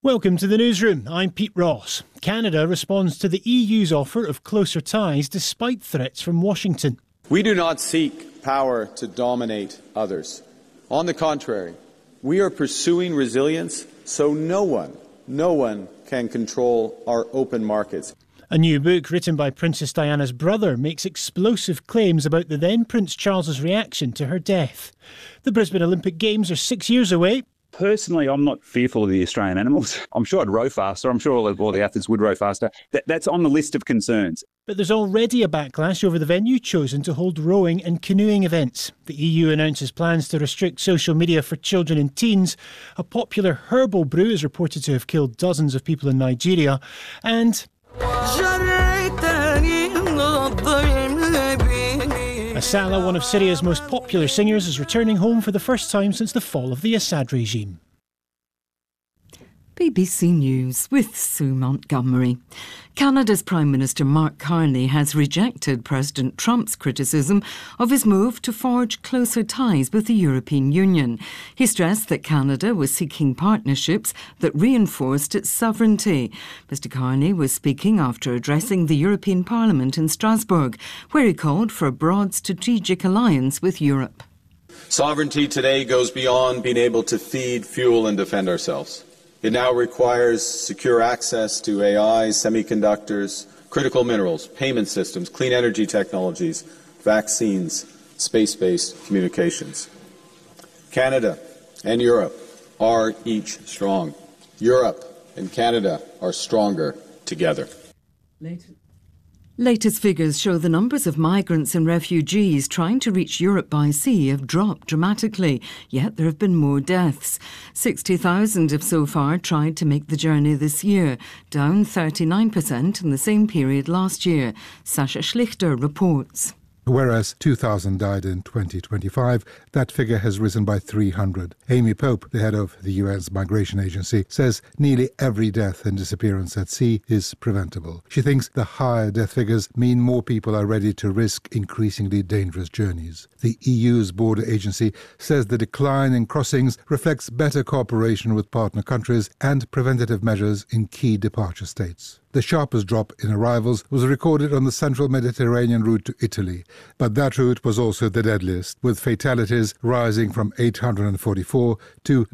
Welcome to the newsroom. I'm Pete Ross. Canada responds to the EU's offer of closer ties despite threats from Washington. We do not seek power to dominate others. On the contrary, we are pursuing resilience so no one can control our open markets. A new book written by Princess Diana's brother makes explosive claims about the then Prince Charles's reaction to her death. The Brisbane Olympic Games are 6 years away. Personally, I'm not fearful of the Australian animals. I'm sure I'd row faster. I'm sure all the athletes would row faster. That's on the list of concerns. But there's already a backlash over the venue chosen to hold rowing and canoeing events. The EU announces plans to restrict social media for children and teens. A popular herbal brew is reported to have killed dozens of people in Nigeria. And Asala, one of Syria's most popular singers, is returning home for the first time since the fall of the Assad regime. BBC News with Sue Montgomery. Canada's Prime Minister Mark Carney has rejected President Trump's criticism of his move to forge closer ties with the European Union. He stressed that Canada was seeking partnerships that reinforced its sovereignty. Mr Carney was speaking after addressing the European Parliament in Strasbourg, where he called for a broad strategic alliance with Europe. Sovereignty today goes beyond being able to feed, fuel and defend ourselves. It now requires secure access to AI, semiconductors, critical minerals, payment systems, clean energy technologies, vaccines, space-based communications. Canada and Europe are each strong. Europe and Canada are stronger together. Latest figures show the numbers of migrants and refugees trying to reach Europe by sea have dropped dramatically, yet there have been more deaths. 60,000 have so far tried to make the journey this year, down 39% in the same period last year. Sasha Schlichter reports. Whereas 2,000 died in 2025, that figure has risen by 300. Amy Pope, the head of the UN's Migration Agency, says nearly every death and disappearance at sea is preventable. She thinks the higher death figures mean more people are ready to risk increasingly dangerous journeys. The EU's border agency says the decline in crossings reflects better cooperation with partner countries and preventative measures in key departure states. The sharpest drop in arrivals was recorded on the central Mediterranean route to Italy, but that route was also the deadliest, with fatalities rising from 844 to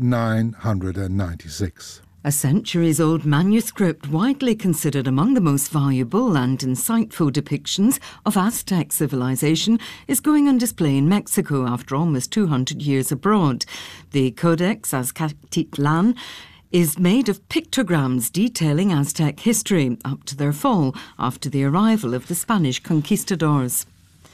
996. A centuries-old manuscript widely considered among the most valuable and insightful depictions of Aztec civilization is going on display in Mexico after almost 200 years abroad. The Codex Azcatitlan is made of pictograms detailing Aztec history up to their fall after the arrival of the Spanish conquistadors.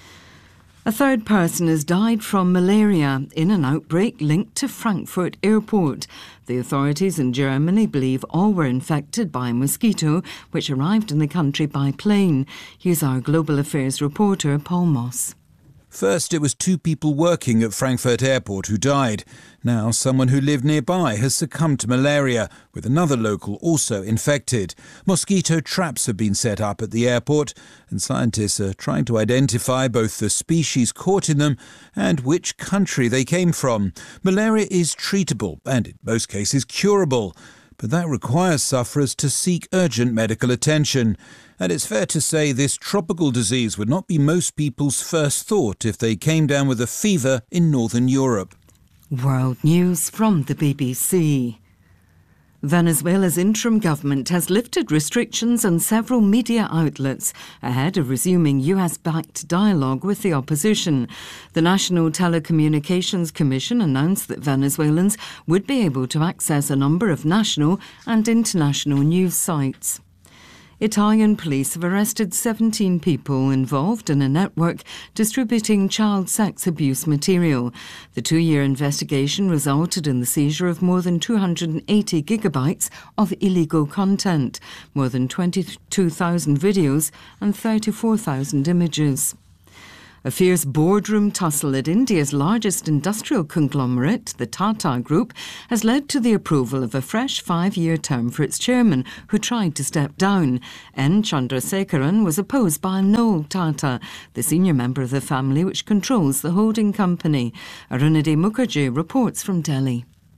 A third person has died from malaria in an outbreak linked to Frankfurt Airport. The authorities in Germany believe all were infected by a mosquito which arrived in the country by plane. Here's our Global Affairs reporter, Paul Moss. First, it was 2 people working at Frankfurt Airport who died. Now, someone who lived nearby has succumbed to malaria, with another local also infected. Mosquito traps have been set up at the airport, and scientists are trying to identify both the species caught in them and which country they came from. Malaria is treatable and, in most cases, curable. But that requires sufferers to seek urgent medical attention. And it's fair to say this tropical disease would not be most people's first thought if they came down with a fever in Northern Europe. World News from the BBC. Venezuela's interim government has lifted restrictions on several media outlets ahead of resuming US-backed dialogue with the opposition. The National Telecommunications Commission announced that Venezuelans would be able to access a number of national and international news sites. Italian police have arrested 17 people involved in a network distributing child sex abuse material. The 2-year investigation resulted in the seizure of more than 280 gigabytes of illegal content, more than 22,000 videos and 34,000 images. A fierce boardroom tussle at India's largest industrial conglomerate, the Tata Group, has led to the approval of a fresh 5-year term for its chairman, who tried to step down. N. Chandrasekaran was opposed by Noel Tata, the senior member of the family which controls the holding company. Arunadhi Mukherjee reports from Delhi.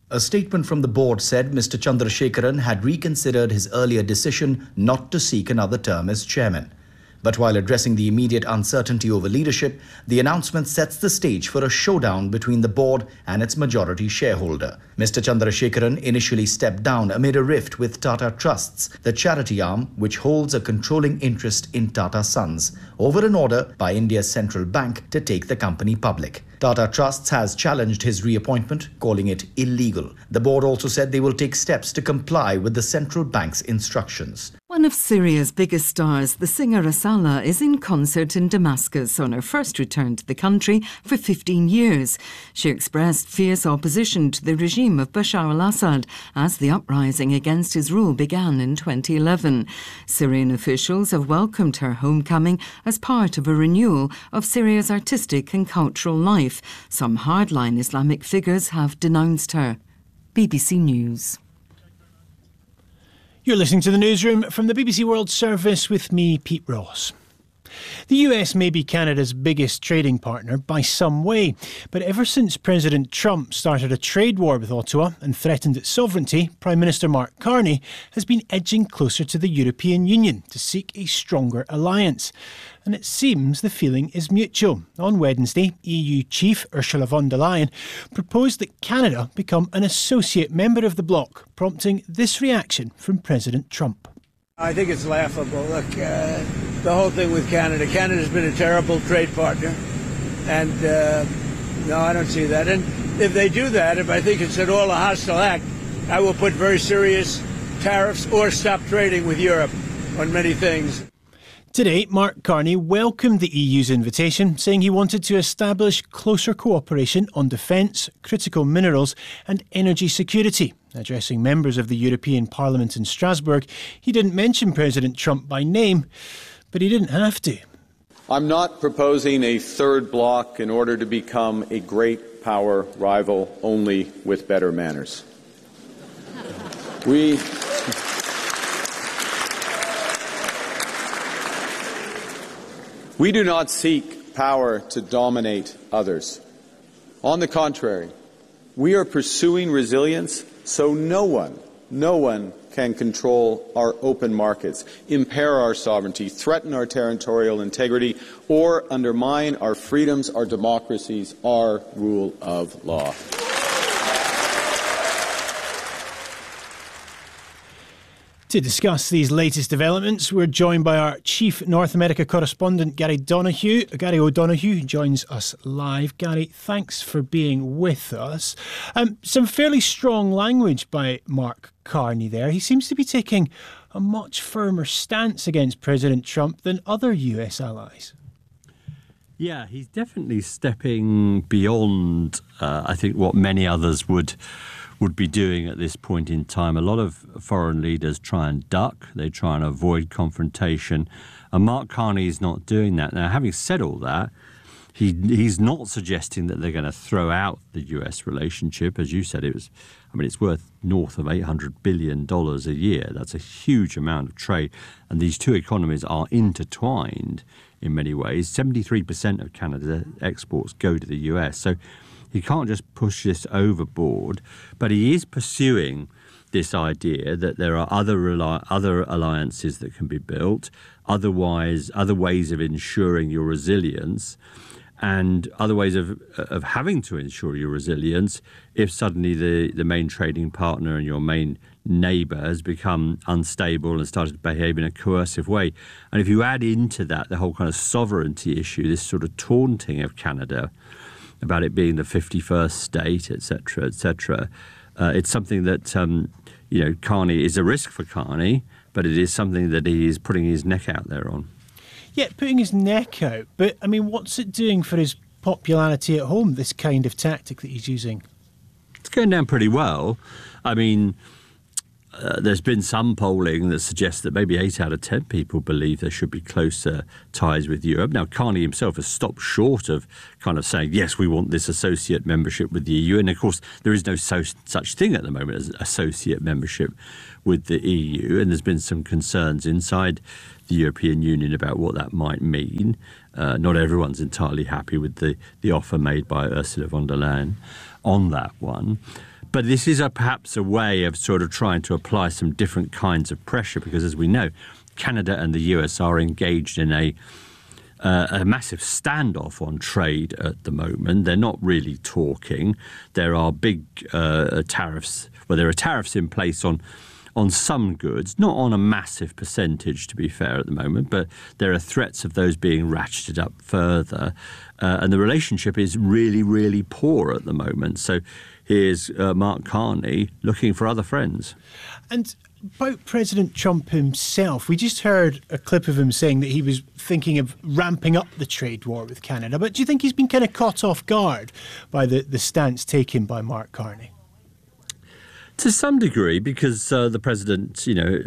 A statement from the board said Mr. Chandrasekaran had reconsidered his earlier decision not to seek another term as chairman. But while addressing the immediate uncertainty over leadership, the announcement sets the stage for a showdown between the board and its majority shareholder. Mr. Chandrasekaran initially stepped down amid a rift with Tata Trusts, the charity arm which holds a controlling interest in Tata Sons, over an order by India's central bank to take the company public. Tata Trusts has challenged his reappointment, calling it illegal. The board also said they will take steps to comply with the central bank's instructions. One of Syria's biggest stars, the singer Asala, is in concert in Damascus on her first return to the country for 15 years. She expressed fierce opposition to the regime of Bashar al-Assad as the uprising against his rule began in 2011. Syrian officials have welcomed her homecoming as part of a renewal of Syria's artistic and cultural life. Some hardline Islamic figures have denounced her. BBC News. You're listening to the newsroom from the BBC World Service with me, Pete Ross. The US may be Canada's biggest trading partner by some way, but ever since President Trump started a trade war with Ottawa and threatened its sovereignty, Prime Minister Mark Carney has been edging closer to the European Union to seek a stronger alliance. And it seems the feeling is mutual. On Wednesday, EU Chief Ursula von der Leyen proposed that Canada become an associate member of the bloc, prompting this reaction from President Trump. I think it's laughable. Look, the whole thing with Canada. Canada's been a terrible trade partner. And no, I don't see that. And if they do that, if I think it's at all a hostile act, I will put very serious tariffs or stop trading with Europe on many things. Today, Mark Carney welcomed the EU's invitation, saying he wanted to establish closer cooperation on defence, critical minerals and energy security. Addressing members of the European Parliament in Strasbourg, he didn't mention President Trump by name, but he didn't have to. I'm not proposing a third bloc in order to become a great power rival only with better manners. We do not seek power to dominate others. On the contrary, we are pursuing resilience so no one can control our open markets, impair our sovereignty, threaten our territorial integrity, or undermine our freedoms, our democracies, our rule of law. To discuss these latest developments, we're joined by our Chief North America correspondent, Gary O'Donoghue, joins us live. Gary, thanks for being with us. Some fairly strong language by Mark Carney there. He seems to be taking a much firmer stance against President Trump than other US allies. Yeah, he's definitely stepping beyond, I think, what many others would be doing at this point in time. A lot of foreign leaders try and duck, they try and avoid confrontation, and Mark Carney is not doing that. Now, having said all that, he's not suggesting that they're going to throw out the US relationship. As you said, it's worth north of $800 billion a year. That's a huge amount of trade, and these two economies are intertwined in many ways. 73% of Canada's exports go to the US, so he can't just push this overboard, but he is pursuing this idea that there are other alliances that can be built, other ways of ensuring your resilience, and other ways of having to ensure your resilience if suddenly the main trading partner and your main neighbour has become unstable and started to behave in a coercive way. And if you add into that the whole kind of sovereignty issue, this sort of taunting of Canada about it being the 51st state, etc., it's something that, Carney is a risk for Carney, but it is something that he is putting his neck out there on. Yeah, putting his neck out. But, what's it doing for his popularity at home, this kind of tactic that he's using? It's going down pretty well. There's been some polling that suggests that maybe 8 out of 10 people believe there should be closer ties with Europe. Now, Carney himself has stopped short of kind of saying, yes, we want this associate membership with the EU. And, of course, there is no such thing at the moment as associate membership with the EU. And there's been some concerns inside the European Union about what that might mean. Not everyone's entirely happy with the offer made by Ursula von der Leyen on that one. But this is perhaps a way of sort of trying to apply some different kinds of pressure, because as we know, Canada and the US are engaged in a massive standoff on trade at the moment. They're not really talking. There are big tariffs. Well, there are tariffs in place on some goods, not on a massive percentage, to be fair, at the moment, but there are threats of those being ratcheted up further. And the relationship is really, really poor at the moment. So here's Mark Carney looking for other friends. And about President Trump himself, we just heard a clip of him saying that he was thinking of ramping up the trade war with Canada. But do you think he's been kind of caught off guard by the stance taken by Mark Carney? To some degree, because the president,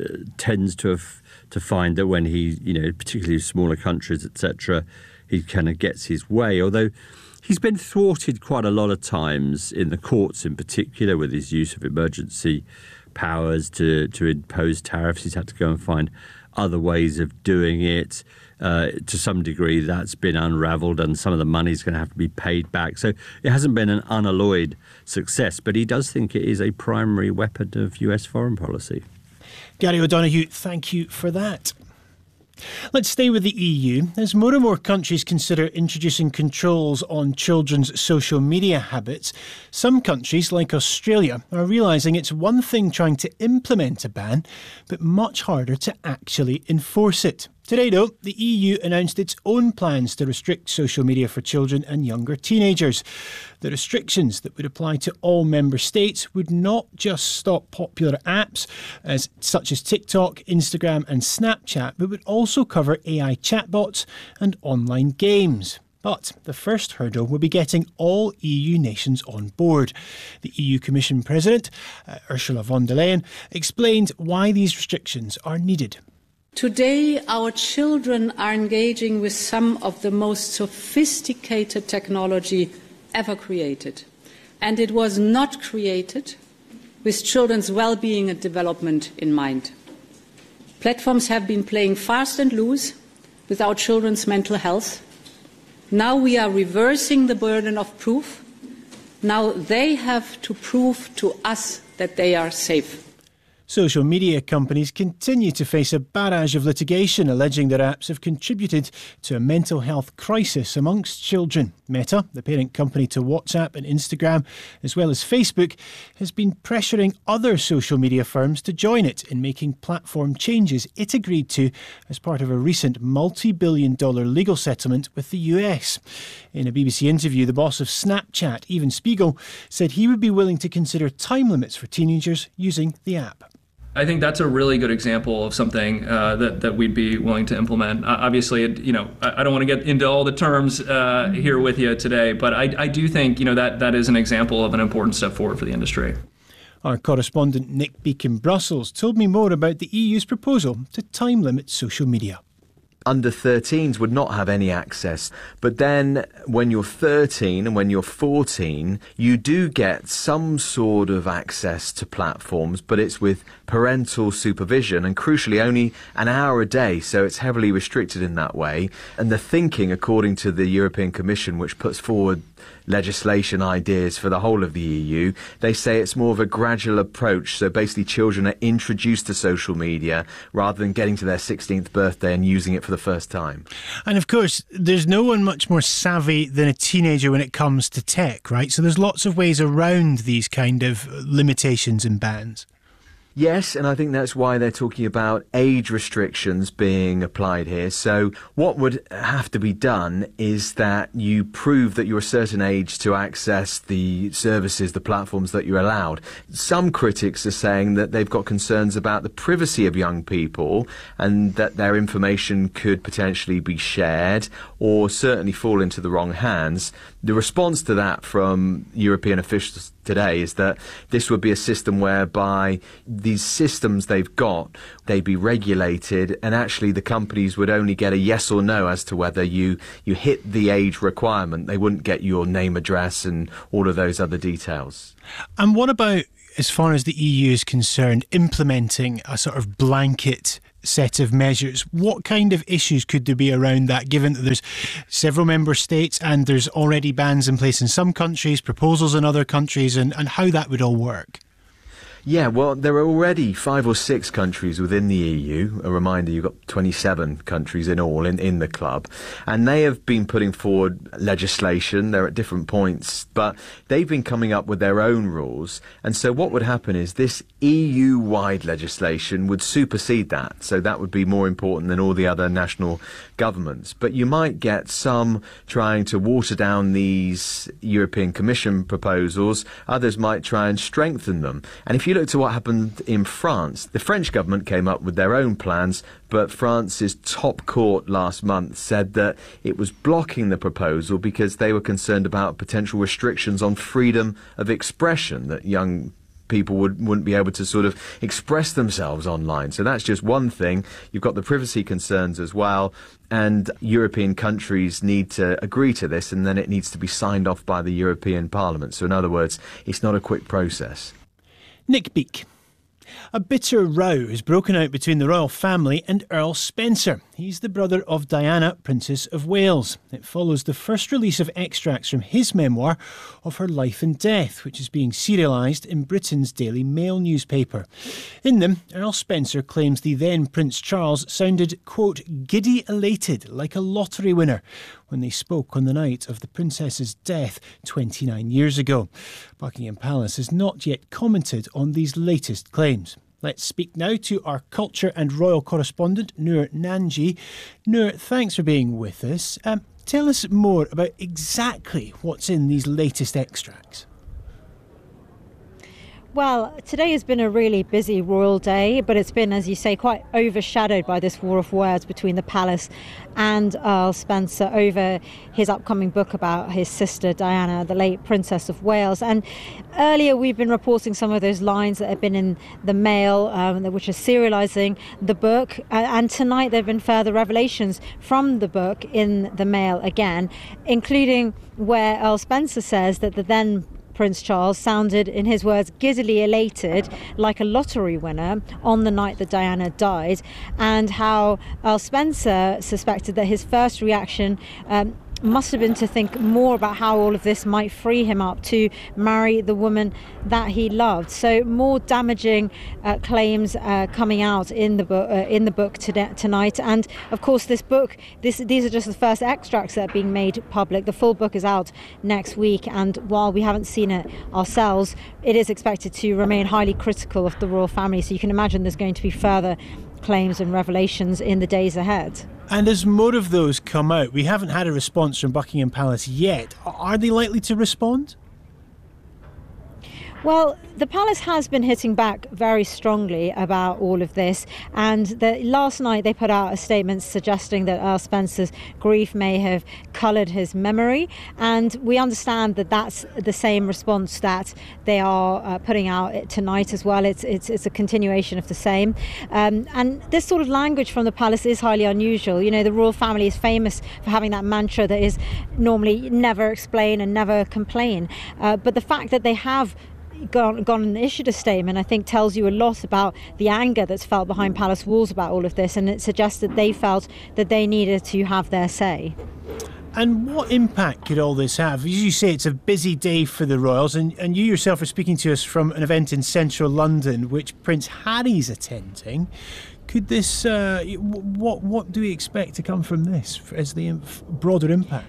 tends to find that when he, particularly smaller countries, etc., he kind of gets his way. Although he's been thwarted quite a lot of times in the courts, in particular, with his use of emergency powers to impose tariffs. He's had to go and find other ways of doing it. To some degree, that's been unravelled, and some of the money's going to have to be paid back. So it hasn't been an unalloyed success, but he does think it is a primary weapon of US foreign policy. Gary O'Donoghue, thank you for that. Let's stay with the EU. As more and more countries consider introducing controls on children's social media habits, some countries, like Australia, are realising it's one thing trying to implement a ban, but much harder to actually enforce it. Today, though, the EU announced its own plans to restrict social media for children and younger teenagers. The restrictions that would apply to all member states would not just stop popular apps such as TikTok, Instagram and Snapchat, but would also cover AI chatbots and online games. But the first hurdle will be getting all EU nations on board. The EU Commission President, Ursula von der Leyen, explained why these restrictions are needed. Today, our children are engaging with some of the most sophisticated technology ever created. And it was not created with children's well-being and development in mind. Platforms have been playing fast and loose with our children's mental health. Now we are reversing the burden of proof. Now they have to prove to us that they are safe. Social media companies continue to face a barrage of litigation alleging their apps have contributed to a mental health crisis amongst children. Meta, the parent company to WhatsApp and Instagram, as well as Facebook, has been pressuring other social media firms to join it in making platform changes it agreed to as part of a recent multi-billion-dollar legal settlement with the US. In a BBC interview, the boss of Snapchat, Evan Spiegel, said he would be willing to consider time limits for teenagers using the app. I think that's a really good example of something that we'd be willing to implement. Obviously, I don't want to get into all the terms here with you today, but I do think, that is an example of an important step forward for the industry. Our correspondent Nick Beak in Brussels told me more about the EU's proposal to time limit social media. Under 13s would not have any access. But then when you're 13 and when you're 14, you do get some sort of access to platforms, but it's with parental supervision and crucially only an hour a day. So it's heavily restricted in that way. And the thinking, according to the European Commission, which puts forward legislation ideas for the whole of the EU, they say it's more of a gradual approach. So basically children are introduced to social media rather than getting to their 16th birthday and using it for the first time. And of course, there's no one much more savvy than a teenager when it comes to tech, right? So there's lots of ways around these kind of limitations and bans. Yes, and I think that's why they're talking about age restrictions being applied here. So what would have to be done is that you prove that you're a certain age to access the services, the platforms that you're allowed. Some critics are saying that they've got concerns about the privacy of young people and that their information could potentially be shared or certainly fall into the wrong hands. The response to that from European officials today is that this would be a system whereby these systems they've got, they'd be regulated, and actually the companies would only get a yes or no as to whether you hit the age requirement. They wouldn't get your name, address and all of those other details. And what about, as far as the EU is concerned, implementing a sort of blanket set of measures. What kind of issues could there be around that, given that there's several member states and there's already bans in place in some countries, proposals in other countries, and how that would all work? Yeah, well, there are already 5 or 6 countries within the EU. A reminder, you've got 27 countries in all in the club. And they have been putting forward legislation. They're at different points, but they've been coming up with their own rules. And so what would happen is this EU-wide legislation would supersede that. So that would be more important than all the other national governments. But you might get some trying to water down these European Commission proposals. Others might try and strengthen them. And if you look to what happened in France, the French government came up with their own plans, but France's top court last month said that it was blocking the proposal because they were concerned about potential restrictions on freedom of expression, that young people wouldn't be able to sort of express themselves online. So that's just one thing. You've got the privacy concerns as well, and European countries need to agree to this, and then it needs to be signed off by the European Parliament. So in other words, it's not a quick process. Nick Beake. A bitter row has broken out between the royal family and Earl Spencer. He's the brother of Diana, Princess of Wales. It follows the first release of extracts from his memoir of her life and death, which is being serialised in Britain's Daily Mail newspaper. In them, Earl Spencer claims the then Prince Charles sounded, quote, giddy elated like a lottery winner when they spoke on the night of the princess's death 29 years ago. Buckingham Palace has not yet commented on these latest claims. Let's speak now to our culture and royal correspondent, Noor Nanji. Noor, thanks for being with us. Tell us more about exactly what's in these latest extracts. Well, today has been a really busy royal day, but it's been, as you say, quite overshadowed by this war of words between the palace and Earl Spencer over his upcoming book about his sister Diana, the late Princess of Wales. And earlier we've been reporting some of those lines that have been in the Mail, which are serialising the book. And tonight there have been further revelations from the book in the Mail again, including where Earl Spencer says that the then Prince Charles sounded, in his words, giddily elated like a lottery winner on the night that Diana died, and how Earl Spencer suspected that his first reaction must have been to think more about how all of this might free him up to marry the woman that he loved. So more damaging claims coming out in the book tonight. And of course, this book, these are just the first extracts that are being made public. The full book is out next week, and while we haven't seen it ourselves, it is expected to remain highly critical of the royal family. So you can imagine there's going to be further claims and revelations in the days ahead. And as more of those come out, we haven't had a response from Buckingham Palace yet. Are they likely to respond? Well, the palace has been hitting back very strongly about all of this, and last night they put out a statement suggesting that Earl Spencer's grief may have coloured his memory, and we understand that that's the same response that they are putting out tonight as well. It's a continuation of the same, and this sort of language from the palace is highly unusual. You know, the royal family is famous for having that mantra that is normally never explain and never complain, but the fact that they have gone and issued a statement, I think, tells you a lot about the anger that's felt behind palace walls about all of this, and it suggests that they felt that they needed to have their say. And what impact could all this have? As you say, it's a busy day for the royals, and you yourself are speaking to us from an event in central London which Prince Harry's attending. Could this what do we expect to come from this as the broader impact?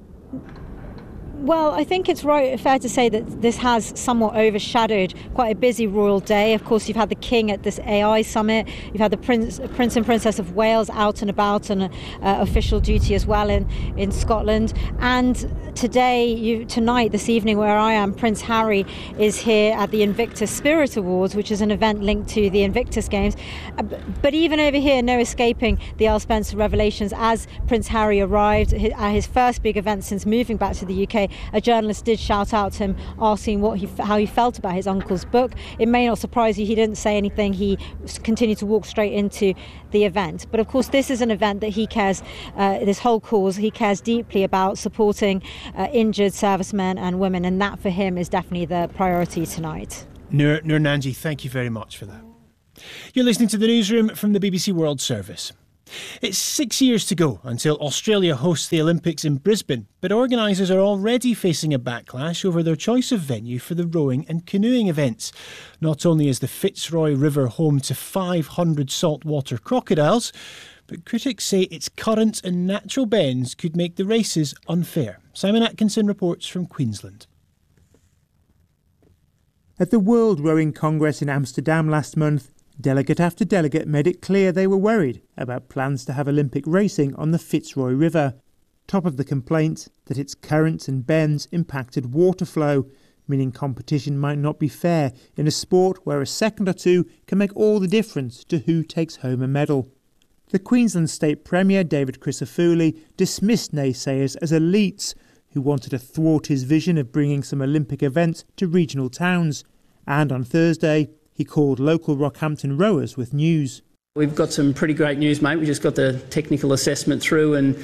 Well, I think it's fair to say that this has somewhat overshadowed quite a busy royal day. Of course, you've had the King at this AI summit. You've had the Prince and Princess of Wales out and about on official duty as well in Scotland. And tonight, this evening where I am, Prince Harry is here at the Invictus Spirit Awards, which is an event linked to the Invictus Games. But even over here, no escaping the Earl Spencer revelations. As Prince Harry arrived at his first big event since moving back to the UK, a journalist did shout out to him, asking how he felt about his uncle's book. It may not surprise you, he didn't say anything. He continued to walk straight into the event. But of course, this is an event that he cares, this whole cause, he cares deeply about supporting injured servicemen and women, and that for him is definitely the priority tonight. Noor Nanji, thank you very much for that. You're listening to the newsroom from the BBC World Service. It's 6 years to go until Australia hosts the Olympics in Brisbane, but organisers are already facing a backlash over their choice of venue for the rowing and canoeing events. Not only is the Fitzroy River home to 500 saltwater crocodiles, but critics say its currents and natural bends could make the races unfair. Simon Atkinson reports from Queensland. At the World Rowing Congress in Amsterdam last month, delegate after delegate made it clear they were worried about plans to have Olympic racing on the Fitzroy River. Top of the complaint, that its currents and bends impacted water flow, meaning competition might not be fair in a sport where a second or two can make all the difference to who takes home a medal. The Queensland State Premier, David Crisafulli, dismissed naysayers as elites who wanted to thwart his vision of bringing some Olympic events to regional towns. And on Thursday, he called local Rockhampton rowers with news. We've got some pretty great news, mate. We just got the technical assessment through and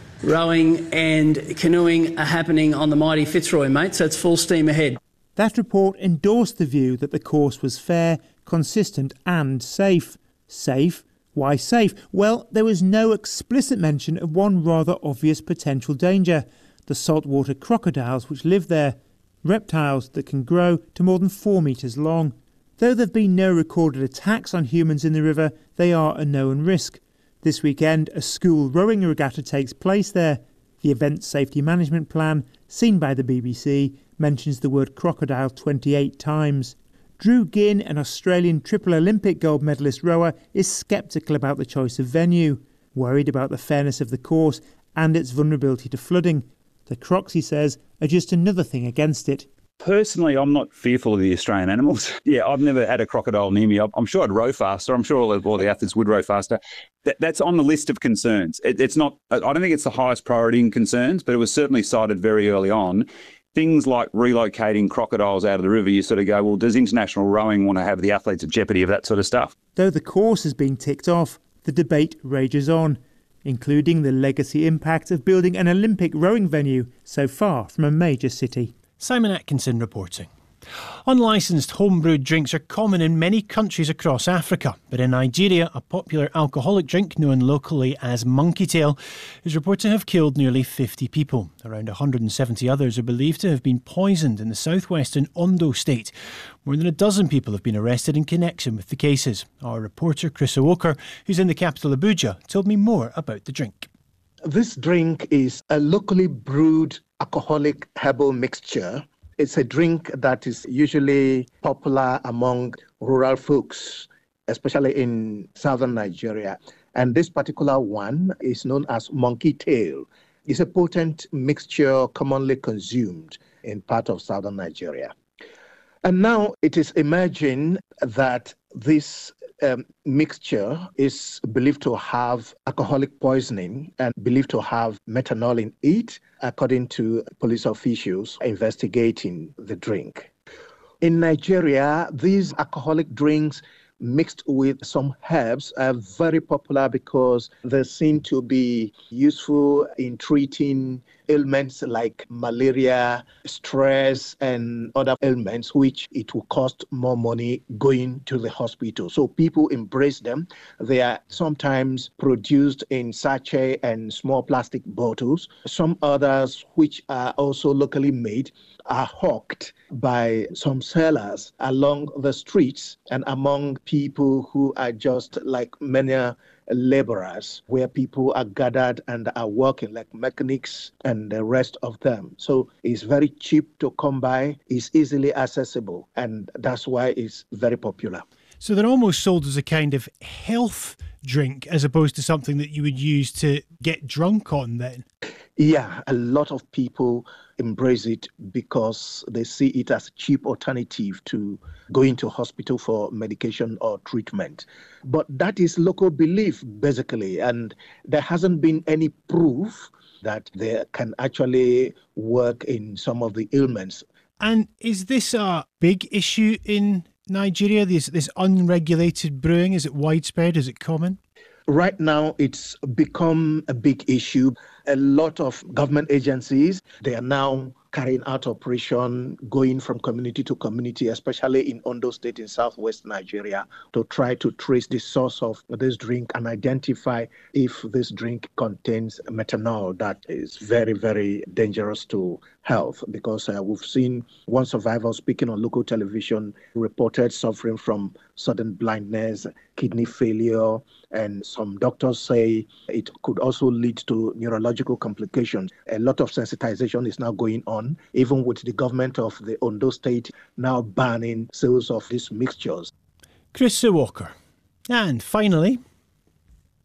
rowing and canoeing are happening on the mighty Fitzroy, mate, so it's full steam ahead. That report endorsed the view that the course was fair, consistent and safe. Safe? Why safe? Well, there was no explicit mention of one rather obvious potential danger, the saltwater crocodiles which live there, reptiles that can grow to more than 4 metres long. Though there have been no recorded attacks on humans in the river, they are a known risk. This weekend, a school rowing regatta takes place there. The event's safety management plan, seen by the BBC, mentions the word crocodile 28 times. Drew Ginn, an Australian triple Olympic gold medalist rower, is sceptical about the choice of venue, worried about the fairness of the course and its vulnerability to flooding. The crocs, he says, are just another thing against it. Personally, I'm not fearful of the Australian animals. Yeah, I've never had a crocodile near me. I'm sure I'd row faster. I'm sure all the athletes would row faster. That's on the list of concerns. It's not. I don't think it's the highest priority in concerns, but it was certainly cited very early on. Things like relocating crocodiles out of the river, you sort of go, well, does international rowing want to have the athletes at jeopardy of that sort of stuff? Though the course has been ticked off, the debate rages on, including the legacy impact of building an Olympic rowing venue so far from a major city. Simon Atkinson reporting. Unlicensed homebrewed drinks are common in many countries across Africa, but in Nigeria, a popular alcoholic drink known locally as monkey tail is reported to have killed nearly 50 people. Around 170 others are believed to have been poisoned in the southwestern Ondo state. More than a dozen people have been arrested in connection with the cases. Our reporter Chris Owoker, who's in the capital Abuja, told me more about the drink. This drink is a locally brewed alcoholic herbal mixture. It's a drink that is usually popular among rural folks, especially in southern Nigeria. And this particular one is known as monkey tail. It's a potent mixture commonly consumed in part of southern Nigeria. And now it is emerging that this mixture is believed to have alcoholic poisoning and believed to have methanol in it, according to police officials investigating the drink. In Nigeria, these alcoholic drinks mixed with some herbs are very popular because they seem to be useful in treating ailments like malaria, stress, and other ailments, which it will cost more money going to the hospital. So people embrace them. They are sometimes produced in sachet and small plastic bottles. Some others, which are also locally made, are hawked by some sellers along the streets and among people who are just like many laborers, where people are gathered and are working like mechanics and the rest of them. So it's very cheap to come by, it's easily accessible, and that's why it's very popular. So they're almost sold as a kind of health drink as opposed to something that you would use to get drunk on then? Yeah, a lot of people embrace it because they see it as a cheap alternative to going to hospital for medication or treatment. But that is local belief, basically, and there hasn't been any proof that they can actually work in some of the ailments. And is this a big issue in Nigeria, this unregulated brewing? Is it widespread? Is it common? Right now, it's become a big issue. A lot of government agencies, they are now carrying out operation, going from community to community, especially in Ondo State in southwest Nigeria, to try to trace the source of this drink and identify if this drink contains methanol that is very, very dangerous to health, because we've seen one survivor speaking on local television reported suffering from sudden blindness, kidney failure, and some doctors say it could also lead to neurological complications. A lot of sensitization is now going on, even with the government of the Ondo State now banning sales of these mixtures. Chris Walker. And finally,